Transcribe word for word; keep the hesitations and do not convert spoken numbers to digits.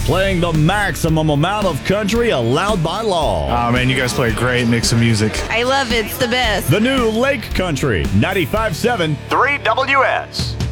playing the maximum amount of country allowed by law. Oh, man, you guys play a great mix of music. I love it. It's the best. The new Lake Country, ninety-five point seven, three W S.